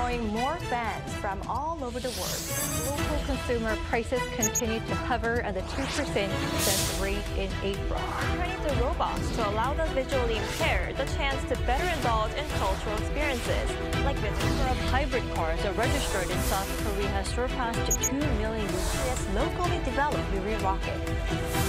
drawing more fans from all over the world. Local consumer prices continue to hover at the 2% cent rate in April. Turning to robots to allow the visually impaired the chance to better indulge in cultural experiences, like the number of hybrid cars that registered in South Korea has surpassed 2 million with this locally developed Yuri rocket.